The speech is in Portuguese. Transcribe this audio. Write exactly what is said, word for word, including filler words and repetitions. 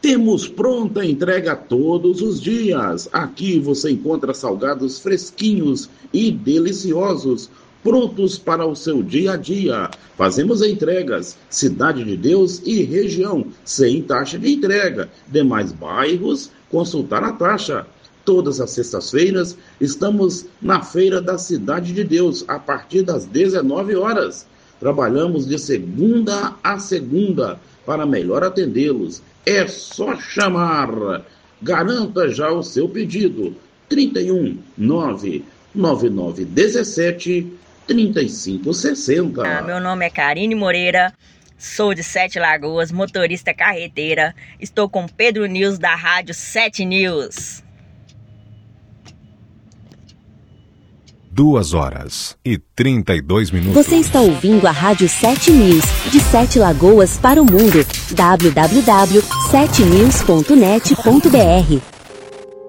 Temos pronta entrega todos os dias. Aqui você encontra salgados fresquinhos e deliciosos, prontos para o seu dia a dia. Fazemos entregas, Cidade de Deus e região, sem taxa de entrega. Demais bairros, consultar a taxa. Todas as sextas-feiras estamos na Feira da Cidade de Deus, a partir das dezenove horas. Trabalhamos de segunda a segunda para melhor atendê-los. É só chamar. Garanta já o seu pedido. trinta e um, nove nove nove dezessete, trinta e cinco sessenta. Ah, meu nome é Karine Moreira, sou de Sete Lagoas, motorista carreteira. Estou com Pedro News da Rádio Sete News. Duas horas e trinta e dois minutos. Você está ouvindo a Rádio Sete News, de Sete Lagoas para o mundo. w w w ponto sete news ponto net ponto b r